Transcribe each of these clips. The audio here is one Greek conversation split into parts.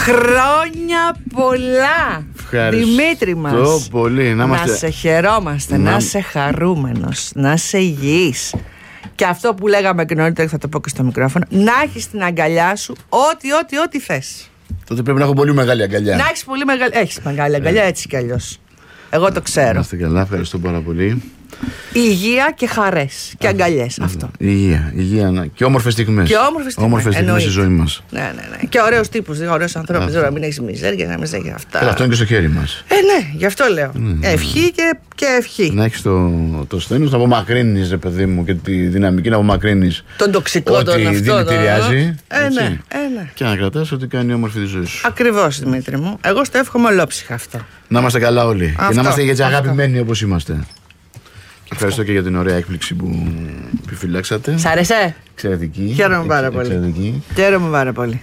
Χρόνια πολλά. Δημήτρη μας. Πολύ. Να σε χαιρόμαστε, να είσαι χαρούμενος, να είσαι υγιής. Και αυτό που λέγαμε και νωρίτερα, θα το πω και στο μικρόφωνο, να έχεις την αγκαλιά σου ό,τι θες. Τότε πρέπει να έχω πολύ μεγάλη αγκαλιά. Να έχεις πολύ μεγάλη. Έχεις μεγάλη αγκαλιά, έτσι κι αλλιώς. Εγώ το ξέρω. Να είστε καλά, ευχαριστώ πάρα πολύ. Υγεία και χαρές και αγκαλιές. Αυτό. Υγεία και όμορφες στιγμές. Όμορφες στιγμές στη ζωή μας. Ναι. Και ωραίος τύπος, ωραίος ανθρώπους. Να μην έχεις μιζέρια, να μην έχεις αυτά. Αυτό είναι και στο χέρι μας. Ναι, γι' αυτό λέω. Ευχή και ευχή. Να έχεις το στένος, να απομακρύνεις, ρε παιδί μου, και τη δυναμική να απομακρύνεις τον τοξικό τον αυτό. Ό,τι δηλητηριάζει. Ναι. Και να κρατάς ότι κάνει όμορφη τη ζωή σου. Ακριβώς, Δημήτρη μου. Εγώ στο εύχομαι ολόψυχα αυτό. Να είμαστε καλά όλοι. Και να είμαστε έτσι αγαπημένοι όπως είμαστε. Και ευχαριστώ και για την ωραία έκπληξη που επιφυλάξατε. Σ' άρεσε? Εξαιρετική. Χαίρομαι πάρα πολύ. Χαίρομαι πάρα πολύ.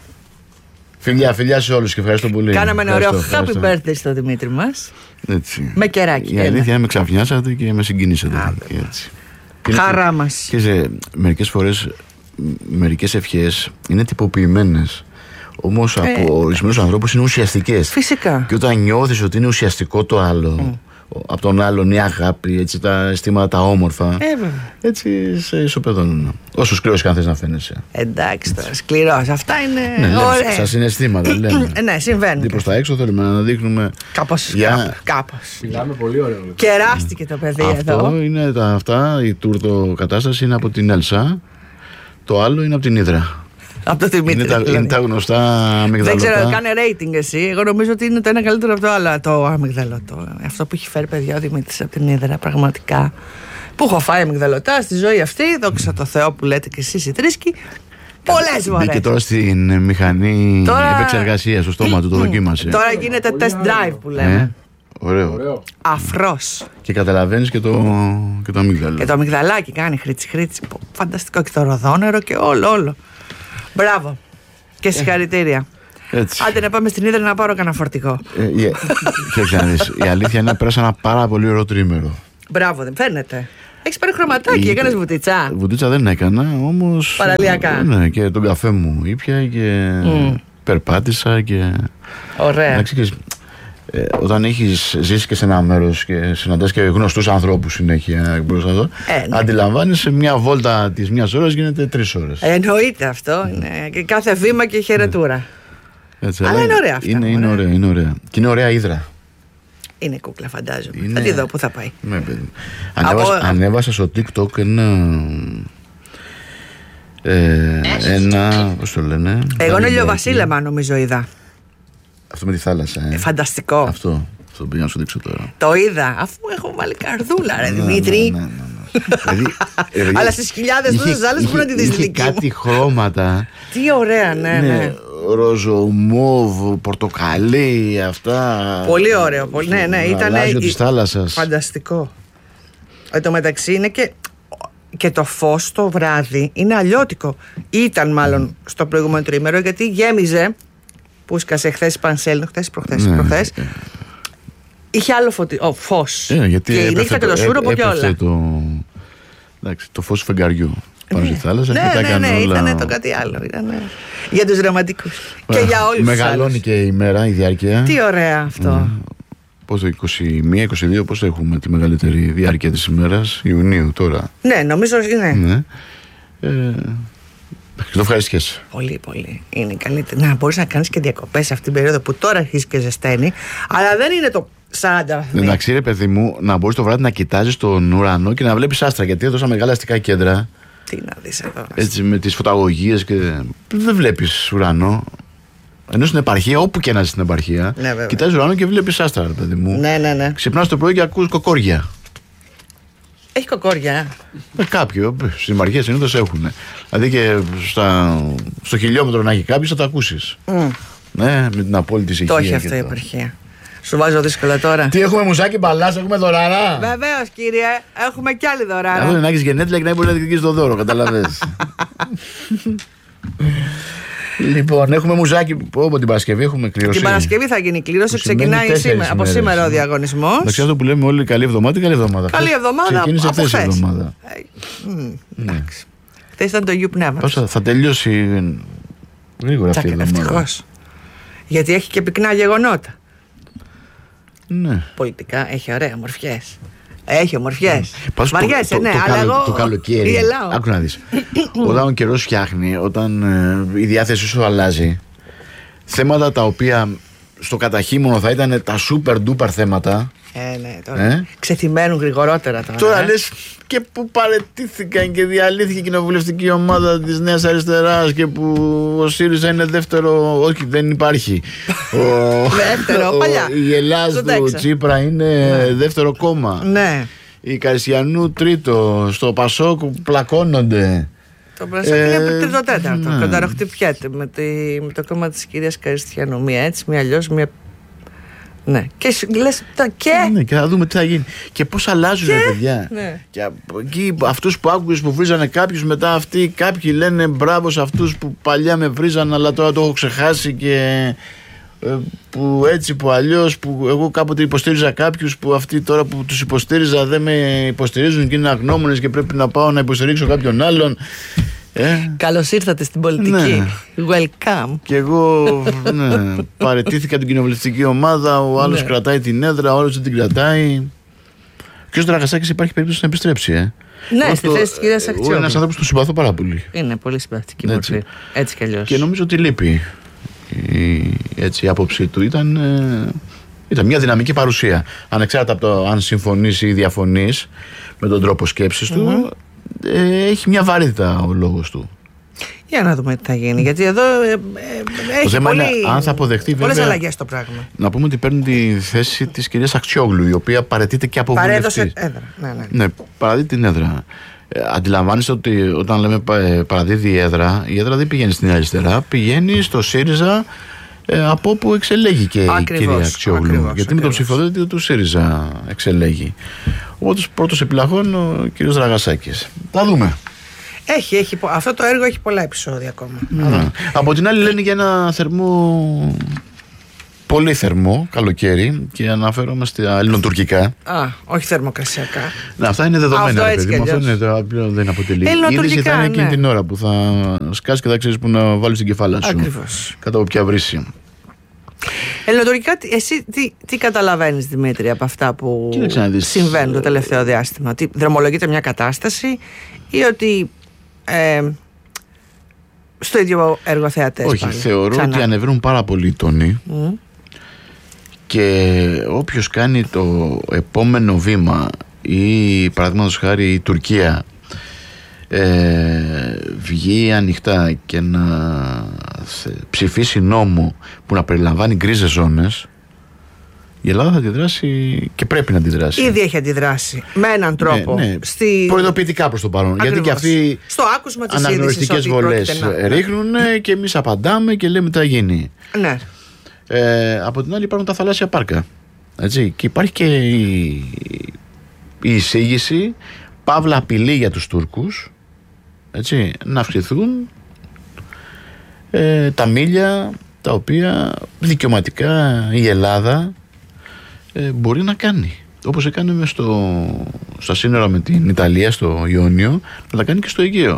Φιλιά σε όλους και ευχαριστώ πολύ. Κάναμε ένα ωραίο happy birthday στο Δημήτρη μας. Έτσι. Με κεράκι. Η αλήθεια είναι με ξαφνιάσατε και με συγκινήσατε. Έτσι. Χαρά μας. Και μερικές φορές μερικές ευχές είναι τυποποιημένες. Όμως από ορισμένους ανθρώπους είναι ουσιαστικές. Φυσικά. Και όταν νιώθεις ότι είναι ουσιαστικό το άλλο, από τον άλλον η αγάπη, έτσι, τα αισθήματα τα όμορφα, έτσι σε ισοπεδώνουν. Όσο σκληρός και αν θες να φαίνεσαι. Εντάξει τώρα, σκληρός. Αυτά είναι ωραία. Στα συναισθήματα λέμε. Ναι, συμβαίνουν. Τι προς τα έξω θέλουμε να δείχνουμε. Κάπως. Μιλάμε πολύ ωραίο. Κεράστηκε το παιδί εδώ. Αυτό είναι αυτά, η τούρτο κατάσταση είναι από την Έλσα. Το άλλο είναι από την Ύδρα. Από το Δημήτρη. Είναι τα γνωστά αμυγδαλωτά. Δεν ξέρω, κάνε rating εσύ. Εγώ νομίζω ότι είναι το ένα καλύτερο από το άλλο. Το αμυγδαλωτό. Αυτό που έχει φέρει παιδιά ο Δημήτρης από την Ύδρα, πραγματικά. Που έχω φάει αμυγδαλωτά στη ζωή αυτή. Δόξα τω Θεώ που λέτε και εσείς οι τρίσκοι. Πολλές φορές. Μπήκε τώρα στην μηχανή επεξεργασία, στο στόμα του, το δοκίμασε. Τώρα γίνεται test drive που λέμε. Ωραίο. Αφρός. Και καταλαβαίνεις και το αμύγδαλο. Και το αμυγδαλάκι κάνει χρήτσι. Φανταστικό. Και το ροδόνερο και όλο. Μπράβο. Και συγχαρητήρια. Άντε να πάμε στην Ύδρα να πάρω κανένα φορτηγό. Η αλήθεια είναι να πέρασα ένα πάρα πολύ ωραίο τρίμερο. Μπράβο, δεν φαίνεται. Έχεις πάρει χρωματάκι, έκανες βουτίτσα. Βουτίτσα δεν έκανα, όμως. Παραλιακά. Ναι, και τον καφέ μου ήπια και περπάτησα και. Ωραία. Όταν έχεις ζήσει και σε ένα μέρος και συναντάς και γνωστούς ανθρώπους συνέχεια μπροστά εδώ, αντιλαμβάνεσαι μια βόλτα της μιας ώρας γίνεται 3 ώρες. Εννοείται αυτό. Είναι. Και κάθε βήμα και χαιρετούρα. Έτσι, αλλά είναι ωραία αυτά. Είναι ωραία. Και είναι ωραία Ύδρα. Είναι κούκλα, φαντάζομαι. Θα τη δω πού θα πάει. Ναι, παιδί. Ανέβασα στο TikTok ένα. Πώς το λένε. Εγώ είναι ηλιοβασίλεμα, νομίζω είδα. Αυτό με τη θάλασσα. Φανταστικό. Αυτό πήγα να σου δείξω τώρα. Το είδα, αφού έχω βάλει καρδούλα, ρε Δημήτρη. Ναι. Αλλά στις χιλιάδες τόσες άλλες που να τη δεις δική μου. Κάτι χρώματα. Τι ωραία, ναι. Ροζομόβ, πορτοκαλί, αυτά. Πολύ ωραίο. Ναι, ήταν. Της θάλασσας. Φανταστικό. Εν τω μεταξύ είναι και το φως το βράδυ είναι αλλιώτικο. Ήταν μάλλον στο προηγούμενο τρίμερο, γιατί γέμιζε. Που σκάσε χθες Πανσέλινο, προχθές. Είχε άλλο φως. Γιατί και η νύχτα και το σούρουπο και όλα. Το φως του φεγγαριού πάνω στη θάλασσα. Ναι, ήταν το κάτι άλλο. Για τους ρομαντικούς. Και για όλους. Μεγαλώνει και η μέρα, η διάρκεια. Τι ωραία αυτό. Πώς το 21-22, πώς έχουμε τη μεγαλύτερη διάρκεια της ημέρας, Ιουνίου τώρα. Ναι, νομίζω είναι. Το ευχαριστιέσαι. Πολύ. Είναι καλύτερη. Να μπορείς να κάνεις και διακοπές αυτήν την περίοδο που τώρα αρχίζει και ζεσταίνει, αλλά δεν είναι το 40 βαθμοί. Εντάξει, ρε παιδί μου, να μπορείς το βράδυ να κοιτάζεις τον ουρανό και να βλέπεις άστρα. Γιατί εδώ στα μεγάλα αστικά κέντρα. Τι να δεις εδώ. Έτσι με τις φωταγωγίες και. Δεν βλέπεις ουρανό. Ενώ στην επαρχία, όπου και να είσαι στην επαρχία, κοιτάζεις ουρανό και βλέπεις άστρα, ρε παιδί μου. Ναι. Ξυπνάς το πρωί και ακούς κοκόρια. Έχει κοκόρια. Κάποιοι, στις επαρχίες συνήθως έχουν. Δηλαδή και στο χιλιόμετρο να έχει κάποιος θα το ακούσεις. Ναι, με την απόλυτη ησυχία. Το έχει αυτό η επαρχία. Σου βάζω δύσκολα τώρα. Τι έχουμε, μουζάκι, μπαλάς, έχουμε δωράρα. Βεβαίως, κύριε, έχουμε κι άλλη δωράρα. Αυτό είναι να έχεις γενέθλια και να μπορεί να διεκδικήσεις το δώρο, καταλαβαίνεις. Λοιπόν, έχουμε μουζάκι από την Παρασκευή, έχουμε κλήρωση. Την Παρασκευή θα γίνει κλήρωση, ξεκινάει από σήμερα ο διαγωνισμός. Εντάξει, αυτό που λέμε όλοι, καλή εβδομάδα. Καλή εβδομάδα ξεκίνησε χθες η εβδομάδα. Εντάξει. Χθες ήταν το Γιου Πνεύμα. Θα τελειώσει γρήγορα αυτή η εβδομάδα. Ευτυχώς. Γιατί έχει και πυκνά γεγονότα. Ναι. Πολιτικά έχει ωραία μορφιές. Έχει ομορφιές. Βαριέσαι, ναι, αλλά εγώ. Το καλοκαίρι. Άκου να δεις. Όταν ο καιρός φτιάχνει, όταν η διάθεσή σου αλλάζει, θέματα τα οποία στο καταχύμωνο θα ήταν τα super duper θέματα. Ναι, τώρα. Ξεθυμένουν γρηγορότερα τώρα. Τώρα λες και που παραιτήθηκαν και διαλύθηκε η κοινοβουλευτική ομάδα της Νέας Αριστεράς και που ο ΣΥΡΙΖΑ είναι δεύτερο. Όχι, δεν υπάρχει. Δεύτερο, παλιά. Η Ελλάδα του Τσίπρα είναι δεύτερο κόμμα. Ναι. Η Καριστιανού τρίτο. Στο Πασόκ πλακώνονται. Το Πασόκ είναι τρίτο-τέταρτο. Κονταροχτυπιέται με το κόμμα της κυρίας Καριστιανού. Μία έτσι, μία αλλιώς, μία. Ναι. Και λες Ναι, και θα δούμε τι θα γίνει. Και πώς αλλάζουν τα παιδιά. Ναι. Και εκεί αυτούς που άκουγες που βρίζανε κάποιους, μετά αυτοί κάποιοι λένε μπράβο σε αυτούς που παλιά με βρίζανε, αλλά τώρα το έχω ξεχάσει και που έτσι που αλλιώς, που εγώ κάποτε υποστήριζα κάποιους που αυτοί τώρα που τους υποστήριζα δεν με υποστηρίζουν και είναι αγνώμονες και πρέπει να πάω να υποστηρίξω κάποιον άλλον. Καλώς ήρθατε στην πολιτική. Ναι. Welcome. Και εγώ παραιτήθηκα την κοινοβουλευτική ομάδα. Ο άλλος κρατάει την έδρα, ο άλλος δεν την κρατάει. Και ο Δραγασάκης υπάρχει περίπτωση να επιστρέψει. Ναι, στη θέση της κυρίας Αξιόγλου. Είναι ένας άνθρωπος που τον συμπαθώ πάρα πολύ. Είναι πολύ συμπαθητική μορφή. Έτσι κι αλλιώς. Και νομίζω ότι λείπει. Η άποψή του ήταν μια δυναμική παρουσία. Ανεξάρτητα από το αν συμφωνείς ή διαφωνείς με τον τρόπο σκέψης του, έχει μια βαρύτητα ο λόγος του. Για να δούμε τι θα γίνει. Γιατί εδώ έχει αν θα αποδεχτεί, πολλές αλλαγές στο πράγμα. Να πούμε ότι παίρνει τη θέση της κυρίας Αξιόγλου, η οποία παραιτείται και από βουλευτή. Παρέδωσε έδρα. Ναι, παραδίδει την έδρα. Αντιλαμβάνεστε ότι όταν λέμε παραδίδει η έδρα δεν πηγαίνει στην αριστερά, πηγαίνει στο ΣΥΡΙΖΑ, από όπου εξελέγει και η κυρία Αξιόγλου. Γιατί με το ψηφοδέλτιο του ΣΥΡΙΖΑ εξελέγει. Οπότε πρώτος επιλαγών ο κύριος Δραγασάκης. Θα δούμε. Αυτό το έργο έχει πολλά επεισόδια ακόμα. Από την άλλη λένε για ένα θερμό, πολύ θερμό καλοκαίρι, και αναφέρομαι στα ελληνοτουρκικά. Όχι θερμοκρασιακά. Αυτά είναι δεδομένα. Αυτό δεν αποτελεί. Η είδηση θα είναι εκείνη την ώρα που θα σκάσει και θα ξέρεις που να βάλεις την κεφάλα σου. Ακριβώς. Κατά όποια βρύση. Ελληνοτουρκικά, εσύ τι καταλαβαίνεις, Δημήτρη, από αυτά που συμβαίνουν το τελευταίο διάστημα? Ότι δρομολογείται μια κατάσταση ή ότι στο ίδιο έργο θεατές? Όχι, θεωρώ ότι ανεβαίνουν πάρα πολύ οι τόνοι και όποιος κάνει το επόμενο βήμα, ή παραδείγματος χάρη η Τουρκία βγει ανοιχτά και να ψηφίσει νόμο που να περιλαμβάνει γκρίζες ζώνες, η Ελλάδα θα αντιδράσει και πρέπει να αντιδράσει. Ήδη έχει αντιδράσει με έναν τρόπο. Προειδοποιητικά προς το παρόν. Ακριβώς. Γιατί και αυτοί αναγνωριστικές βολές ρίχνουν και εμείς απαντάμε και λέμε τι θα γίνει. Ναι. Από την άλλη υπάρχουν τα θαλάσσια πάρκα. Έτσι. Και υπάρχει και η εισήγηση, παύλα απειλή για τους Τούρκους, έτσι, να αυξηθούν τα μίλια τα οποία δικαιωματικά η Ελλάδα μπορεί να κάνει, όπως έκανε στα σύνορα με την Ιταλία στο Ιόνιο, να τα κάνει και στο Αιγαίο.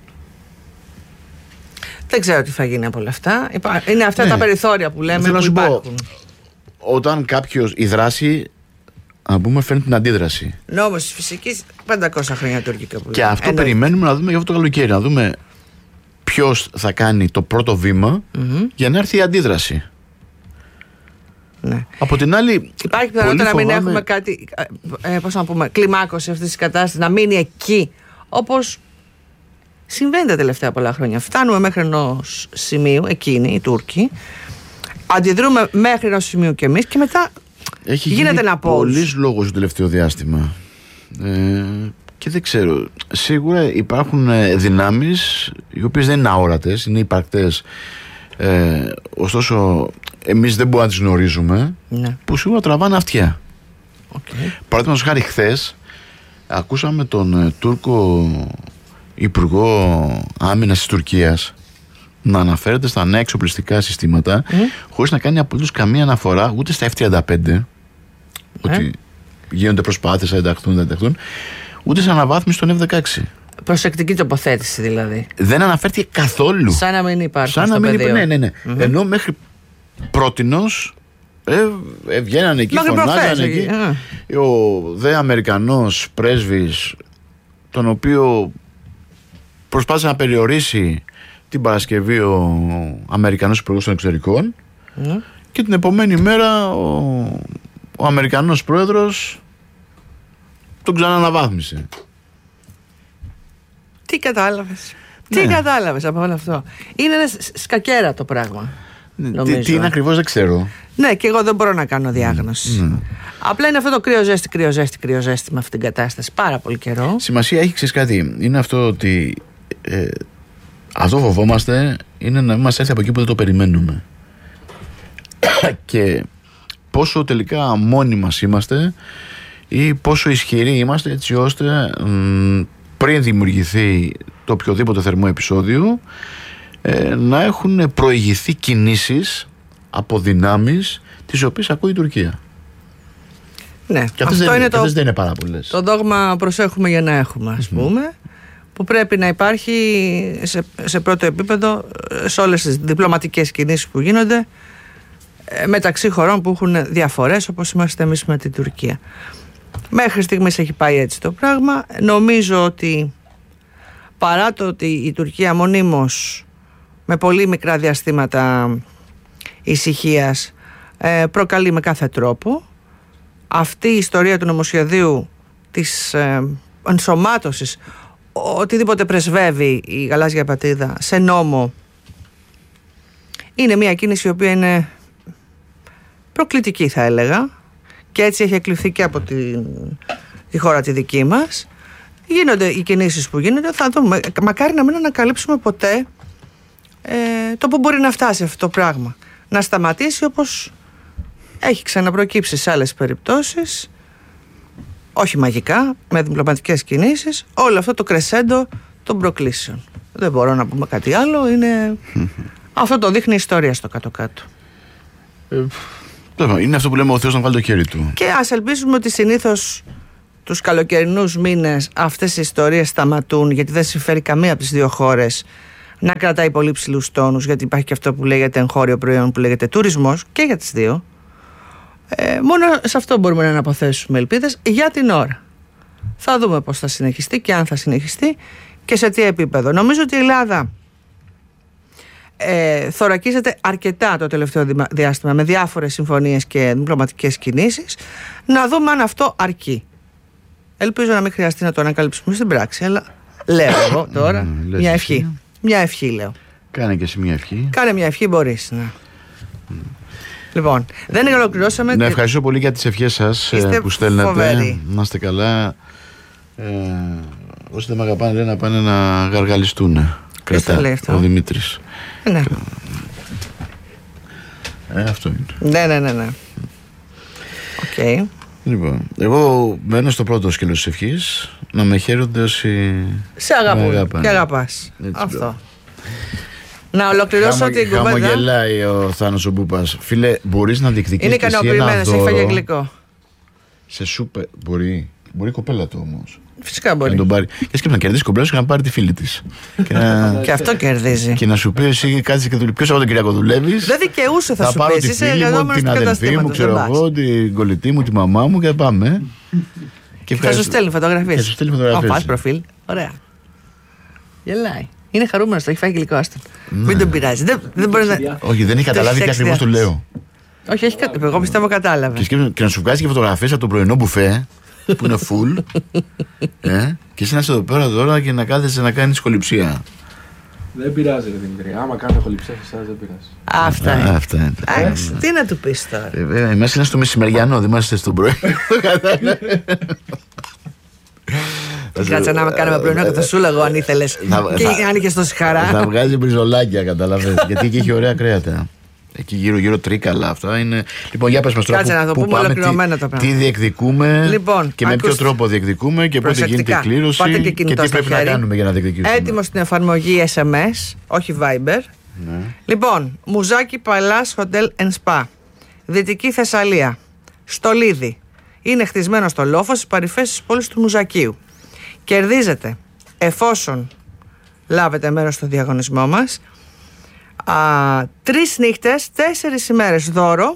Δεν ξέρω τι θα γίνει από όλα αυτά. Είναι αυτά τα περιθώρια που λέμε που υπάρχουν. Όταν κάποιος, η δράση, να πούμε, φέρνει την αντίδραση. Νόμος της φυσικής, 500 χρόνια τουρκικά που λέμε. Και αυτό περιμένουμε να δούμε για αυτό το καλοκαίρι. Να δούμε ποιος θα κάνει το πρώτο βήμα για να έρθει η αντίδραση. Ναι. Από την άλλη, υπάρχει πιθανότητα να μην έχουμε κάτι, πώς να πούμε, κλιμάκωση αυτής της κατάστασης, να μείνει εκεί, όπως συμβαίνει τα τελευταία πολλά χρόνια. Φτάνουμε μέχρι ενός σημείου, εκείνοι οι Τούρκοι, αντιδρούμε μέχρι ενός σημείου κι εμείς, και μετά γίνεται ένα pause. Πολλής λόγος το τελευταίο διάστημα. Και δεν ξέρω, σίγουρα υπάρχουν δυνάμεις οι οποίες δεν είναι αόρατες, είναι υπαρκτές, ωστόσο εμείς δεν μπορούμε να τις γνωρίζουμε, που σίγουρα τραβάνε αυτιά. Παραδείγματος χάρη, χθες ακούσαμε τον Τούρκο Υπουργό Άμυνας της Τουρκίας να αναφέρεται στα νέα εξοπλιστικά συστήματα, χωρίς να κάνει απολύτως καμία αναφορά ούτε στα F-35, ότι γίνονται προσπάθειες να ενταχθούν, ούτε σε αναβάθμιση των F-16. Προσεκτική τοποθέτηση δηλαδή. Δεν αναφέρθηκε καθόλου. Σαν να μην υπάρχει. Ναι. Ενώ μέχρι πρότινος βγαίνανε εκεί, φωνάζανε εκεί. Ο δε Αμερικανός πρέσβης, τον οποίο προσπάθησε να περιορίσει την Παρασκευή ο Αμερικανός Υπουργός των Εξωτερικών, και την επομένη μέρα ο Αμερικανός Πρόεδρος τον ξαναναβάθμισε. Τι κατάλαβες? Τι κατάλαβες από όλο αυτό? Είναι ένα σκακέρα το πράγμα. Τι είναι ακριβώς δεν ξέρω. Ναι, και εγώ δεν μπορώ να κάνω διάγνωση. Απλά είναι αυτό το κρύο-ζέστη με αυτή την κατάσταση πάρα πολύ καιρό. Σημασία έχει, ξέρεις κάτι? Είναι αυτό ότι αυτό φοβόμαστε, είναι να μην μας έρθει από εκεί που δεν το περιμένουμε. Και πόσο τελικά μόνοι μας είμαστε ή πόσο ισχυροί είμαστε, έτσι ώστε πριν δημιουργηθεί το οποιοδήποτε θερμό επεισόδιο να έχουν προηγηθεί κινήσεις από δυνάμεις τις οποίες ακούει η Τουρκία. Ναι, και αυτές δεν είναι πάρα πολλές. Το δόγμα προσέχουμε για να έχουμε, ας πούμε, που πρέπει να υπάρχει σε πρώτο επίπεδο σε όλες τις διπλωματικές κινήσεις που γίνονται μεταξύ χωρών που έχουν διαφορές, όπως είμαστε εμείς με την Τουρκία. Μέχρι στιγμής έχει πάει έτσι το πράγμα. Νομίζω ότι παρά το ότι η Τουρκία μονίμως με πολύ μικρά διαστήματα ησυχίας προκαλεί με κάθε τρόπο, αυτή η ιστορία του νομοσχεδίου της ενσωμάτωσης οτιδήποτε πρεσβεύει η γαλάζια πατρίδα σε νόμο είναι μια κίνηση η οποία είναι προκλητική, θα έλεγα, και έτσι έχει εκλειφθεί και από τη χώρα τη δική μας. Γίνονται οι κινήσεις που γίνονται, θα δούμε. Μακάρι να μην ανακαλύψουμε ποτέ το που μπορεί να φτάσει αυτό το πράγμα. Να σταματήσει όπως έχει ξαναπροκύψει σε άλλες περιπτώσεις, όχι μαγικά, με διπλωματικές κινήσεις, όλο αυτό το κρεσέντο των προκλήσεων. Δεν μπορώ να πούμε κάτι άλλο, αυτό το δείχνει η ιστορία στο κάτω-κάτω. Είναι αυτό που λέμε, ο Θεός να βάλει το χέρι του. Και ας ελπίζουμε ότι συνήθως τους καλοκαιρινούς μήνες αυτές οι ιστορίες σταματούν, γιατί δεν συμφέρει καμία από τις δύο χώρες να κρατάει πολύ ψηλούς τόνους, γιατί υπάρχει και αυτό που λέγεται εγχώριο προϊόν, που λέγεται τουρισμός, και για τις δύο. Μόνο σε αυτό μπορούμε να αποθέσουμε ελπίδες για την ώρα. Θα δούμε πώς θα συνεχιστεί και αν θα συνεχιστεί και σε τι επίπεδο. Νομίζω ότι η Ελλάδα θωρακίζεται αρκετά το τελευταίο διάστημα με διάφορες συμφωνίες και διπλωματικές κινήσεις. Να δούμε αν αυτό αρκεί. Ελπίζω να μην χρειαστεί να το ανακαλύψουμε στην πράξη, αλλά λέω εγώ τώρα μια ευχή. Μια ευχή λέω. Κάνε και εσύ μια ευχή. Κάνε μια ευχή, μπορείς. Ναι. Λοιπόν, δεν ολοκληρώσαμε. Ναι, ευχαριστώ πολύ για τις ευχές σας που στέλνετε. Φοβεροί. Να είστε καλά. Όσοι δεν με αγαπάνε, λένε να πάνε να γαργαλιστούν. Κρατά ο Δημήτρης. Ναι. Αυτό είναι. Ναι. Okay. Λοιπόν, εγώ μένω στο πρώτο σκέλος της ευχής. Να με χαίρονται όσοι σε αγαπούν και αγαπάς. Αυτό. Να ολοκληρώσω την κουβέντα. Χαμογελάει ο Θάνος ο Μπούπας. Φίλε, μπορείς να διεκδικήσεις και εσύ ένα δώρο? Έχει φάγει γλυκό. Σε σούπερ. Μπορεί η κοπέλα του όμως. Φυσικά μπορεί. Να τον πάρει. Και σκέφτεται να κερδίσει κομπλέ και να πάρει τη φίλη της. Και αυτό κερδίζει. Και να σου πει εσύ κάτσε και δουλεύει. Ποιος από τον Κυριακό δουλεύεις? Δεν δικαιούσε, θα σου πει. Εσύ είσαι εργαζόμενος του καταστήματος. Την αδελφή μου, ξέρω εγώ, την κολλητή μου, τη μαμά μου και πάμε. Θα σου στέλνει φωτογραφίες. Θα σου στέλνει φωτογραφίες. Πας προφίλ. Ωραία. Γελάει. Είναι χαρούμενος, το έχει φάει γλυκό άστον. Μην τον πειράζει. Όχι, δεν έχει καταλάβει τι ακριβώς του λέω. Όχι, εγώ πιστεύω κατάλαβε. Και να σου βγάζει και φωτογραφίες από το πρωινό μπουφέ που είναι full. Και εσύ να είσαι εδώ πέρα τώρα και να κάθεσαι να κάνεις κολυψία. Δεν πειράζει, ρε Δημήτρη. Άμα κάνω κολυψία σε εσάς, δεν πειράζει. Αυτά είναι. Τι να του πεις τώρα? Εμάς είναι στο μεσημεριανό, δεν είμαστε στον πρωί. Κάτσε να κάνουμε πρωινό και θα σου λέγω αν ήθελες. Και αν είχες τόση χαρά. Θα βγάζει μπριζολάκια, καταλαβαίνεις. Γιατί εκεί έχει ωραία κρέατα. Εκεί γύρω τρίκαλα αυτά είναι. Λοιπόν, για πες μας τώρα. Κάτσε να το πούμε ολοκληρωμένο το πράγμα. Τι διεκδικούμε, λοιπόν, και με ποιο τρόπο διεκδικούμε και πότε γίνεται η κλήρωση και τι πρέπει να κάνουμε για να διεκδικήσουμε. Έτοιμο στην εφαρμογή SMS, όχι Viber. Ναι. Λοιπόν, Μουζάκι Παλάς Hotel and Spa, Δυτική Θεσσαλία, Στολίδι. Είναι χτισμένο στο λόφο στις παρυφές της πόλης του Μουζακίου. Κερδίζετε, εφόσον λάβετε μέρος στο διαγωνισμό μας, 3 νύχτες, 4 ημέρες δώρο.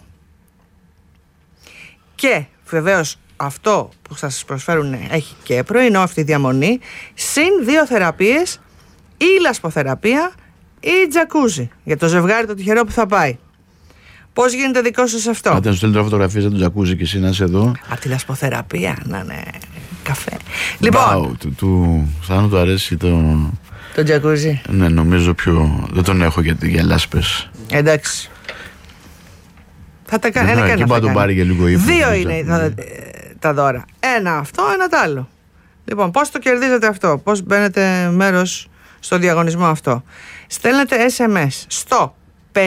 Και βεβαίως αυτό που θα σας προσφέρουν έχει και πρωινό αυτή η διαμονή, συν 2 θεραπείες, ή λασποθεραπεία ή τζακούζι για το ζευγάρι το τυχερό που θα πάει. Πώς γίνεται δικό σας αυτό? Άντε να σου στέλνει τώρα φωτογραφίες για το τζακούζι και εσύ να είσαι εδώ. Από τη λασποθεραπεία, να είναι καφέ. Λοιπόν, θα του αρέσει το τζακούζι. Ναι, νομίζω δεν τον έχω για λάσπες. Εντάξει. Θα τα κάνει. Ένα και τον πάρει για λίγο ύπνο. 2 είναι τα δώρα. Ένα αυτό, ένα τ' άλλο. Λοιπόν, πώς το κερδίζετε αυτό? Πώς μπαίνετε μέρος στο διαγωνισμό αυτό? Στέλνετε SMS στο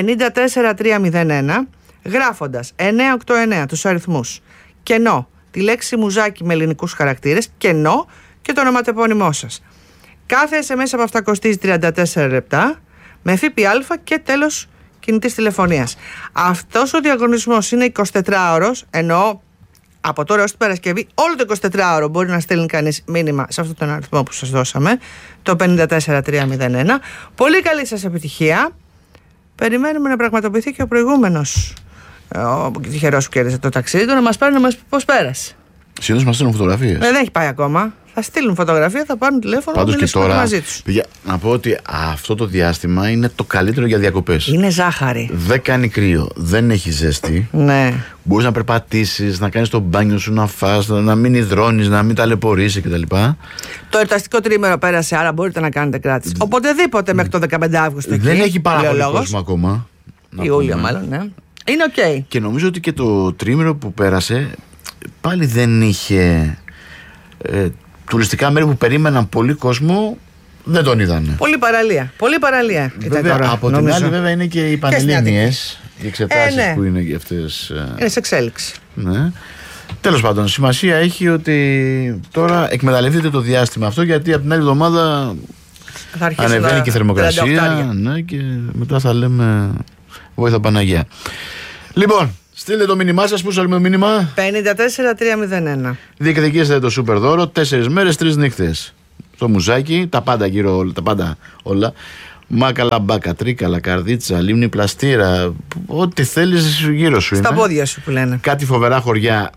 54301 γράφοντας 989 τους αριθμούς, κενό τη λέξη μουζάκι με ελληνικούς χαρακτήρες, κενό και το ονοματεπώνυμό σας. Κάθε SMS από αυτά κοστίζει 34 λεπτά με ΦΠΑ και τέλος κινητής τηλεφωνίας. Αυτός ο διαγωνισμός είναι 24ωρος, ενώ από τώρα ως την Παρασκευή όλο το 24ωρο μπορεί να στέλνει κανείς μήνυμα σε αυτόν τον αριθμό που σας δώσαμε, το 54301. Πολύ καλή σας επιτυχία. Περιμένουμε να πραγματοποιηθεί και ο προηγούμενος ο τυχερός που κέρδισε το ταξίδι του να μας πάρει να μας πει πώς πέρασε. Συνήθως μας στέλνουν φωτογραφίες. Δεν έχει πάει ακόμα. Θα στείλουν φωτογραφία, θα πάρουν τηλέφωνο. Πάντως και τώρα, μαζί τους. παιδιά, να πω ότι αυτό το διάστημα είναι το καλύτερο για διακοπές. Είναι ζάχαρη. Δεν κάνει κρύο, δεν έχει ζέστη. Ναι. Μπορείς να περπατήσεις, να κάνεις το μπάνιο σου, να φας, να μην υδρώνεις, να μην ταλαιπωρείσαι κτλ. Το εορταστικό τρίμηνο πέρασε, άρα μπορείτε να κάνετε κράτηση. Οποτεδήποτε μέχρι το 15 Αύγουστο. Δεν έχει πάρα πολύ κόσμο ακόμα. Ιούλιο, μάλλον, ναι. Είναι οκ. Και νομίζω ότι και το τρίμηνο που πέρασε πάλι δεν είχε. Τουριστικά μέρη που περίμεναν πολύ κόσμο δεν τον είδανε. Πολύ παραλία. Πολύ παραλία. Βέβαια, τώρα, από την άλλη, βέβαια, είναι και οι πανελλήνιες, οι εξετάσεις ναι. που είναι και αυτές. Είναι σε εξέλιξη. Ναι. Τέλος πάντων, σημασία έχει ότι τώρα εκμεταλλευτείτε το διάστημα αυτό, γιατί από την άλλη εβδομάδα ανεβαίνει και η θερμοκρασία. Ναι, και μετά θα λέμε βοήθεια Παναγία. Λοιπόν, στείλτε το μήνυμά σας. Πού σας λέμε το μήνυμα? 54301. Διεκδικήστε το σούπερ δώρο. 4 μέρες, 3 νύχτες. Το μουζάκι, τα πάντα γύρω, τα πάντα όλα. Μάκαλα, μπάκα, τρίκαλα, καρδίτσα, λίμνη, πλαστήρα. Ό,τι θέλεις γύρω σου είναι. Στα πόδια σου που λένε. Κάτι φοβερά χωριά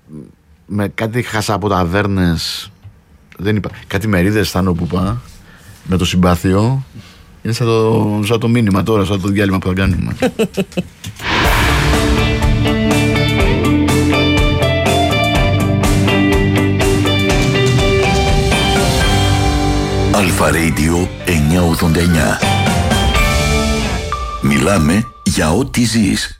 με κάτι χασαποταβέρνες. Δεν είπα. Κάτι μερίδες θα που πά. Με το συμπάθειο. Είναι σαν το μήνυμα τώρα, σαν το διάλειμμα που θα κάνουμε. Αλφα Radio 989. Μιλάμε για ό,τι ζεις.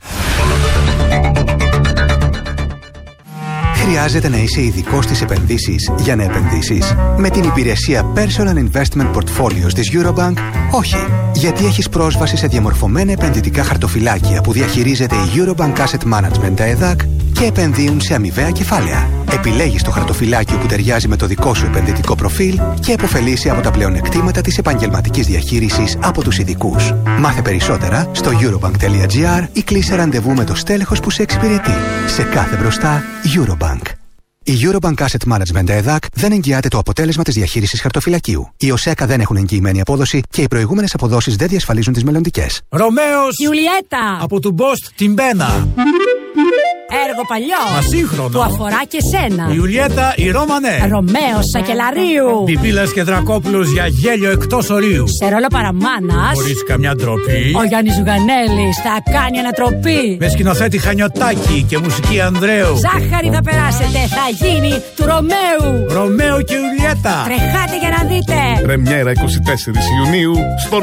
Χρειάζεται να είσαι ειδικός στις επενδύσεις για να επενδύσεις? Με την υπηρεσία Personal Investment Portfolios της Eurobank, όχι. Γιατί έχεις πρόσβαση σε διαμορφωμένα επενδυτικά χαρτοφυλάκια που διαχειρίζεται η Eurobank Asset Management ΕΔΑΚ και επενδύουν σε αμοιβαία κεφάλαια. Επιλέγεις το χαρτοφυλάκιο που ταιριάζει με το δικό σου επενδυτικό προφίλ και επωφελείσαι από τα πλεονεκτήματα της επαγγελματικής διαχείρισης από τους ειδικούς. Μάθε περισσότερα στο eurobank.gr ή κλείσε ραντεβού με το στέλεχος που σε εξυπηρετεί. Σε κάθε μπροστά, Eurobank. Η Eurobank Asset Management ΕΔΑΚ δεν εγγυάται το αποτέλεσμα της διαχείρισης χαρτοφυλακίου. Οι ΟΣΕΚΑ δεν έχουν εγγυημένη απόδοση και οι προηγούμενες αποδόσεις δεν διασφαλίζουν τις μελλοντικές. Ρωμαίος Ιουλιέτα από του Μπόστ την Μπένα. Έργο παλιό. Μα σύγχρονο. Που αφορά και σένα. Ιουλιέτα η Ρώμανε. Ρωμαίος Σακελαρίου. Πιπίλας και Δρακόπουλος για γέλιο εκτός ορίου. Σε ρόλο παραμάνας. Χωρίς καμιά ντροπή. Ο Γιάννης Ζουγανέλης θα κάνει ανατροπή. Με σκηνοθέτη Χανιωτάκη και μουσική Ανδρέου. Ζάχαρη θα περάσετε. Θα γίνει του Ρωμαίου. Ρωμαίο και Ιουλιέτα. Τρεχάτε για να δείτε. Πρεμιέρα 24 Ιουνίου στο